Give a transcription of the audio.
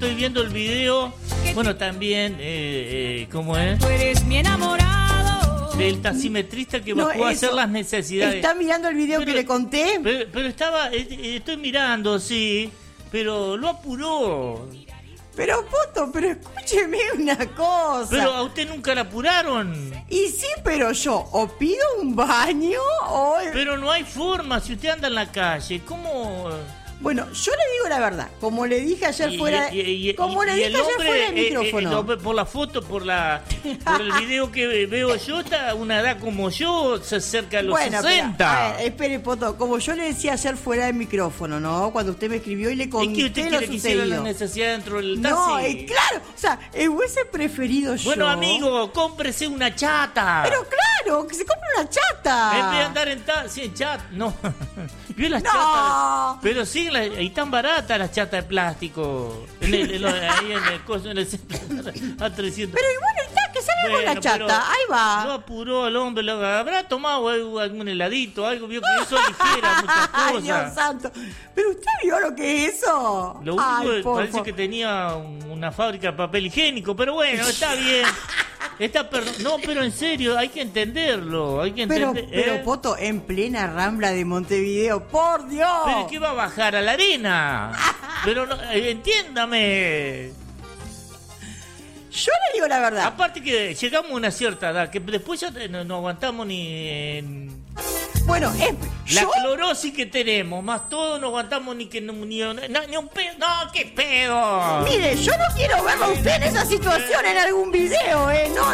Estoy viendo el video, bueno, también, ¿cómo es? Tú eres mi enamorado. Del taximetrista que bajó a hacer las necesidades. ¿Está mirando el video que le conté? Pero estoy mirando, sí, pero lo apuró. Pero, Poto, pero escúcheme una cosa. Pero a usted nunca la apuraron. Y sí, pero yo o pido un baño o... Pero no hay forma, si usted anda en la calle, ¿cómo...? Bueno, yo le digo la verdad, como le dije ayer fuera del micrófono. Por la foto, por el video que veo yo, está una edad como yo, se acerca a los 60. Pero, a ver, espere, Poto, como yo le decía ayer fuera del micrófono, ¿no? Cuando usted me escribió y le conté ¿Es que usted quiere que hiciera la necesidad dentro del taxi? No, claro, o sea, hubiese preferido yo. Bueno, amigo, cómprese una chata. Pero claro, que se compre una chata. En vez de andar en taxi, en chat, no. ¿Vio las No. chatas? Pero sí, y tan baratas las chatas de plástico. Ahí en el centro, a 300. Pero igual está, que salga con la chata, ahí va. No apuró al hombre, habrá tomado algún heladito, algo, vio que eso ligera muchas cosas. Ay, Dios santo. Pero usted vio lo que es eso. Lo único parece que tenía una fábrica de papel higiénico, pero bueno, está bien. No, pero en serio, hay que entenderlo. Pero Poto, en plena Rambla de Montevideo, por Dios. ¿Pero qué va a bajar a la arena? Pero no, entiéndame. Yo le digo la verdad. Aparte que llegamos a una cierta edad, que después ya no aguantamos ni... Bueno, la clorosis que tenemos, más todo no aguantamos ni un pedo. No, qué pedo. Mire, yo no quiero verlo a usted en esa situación en algún video, no.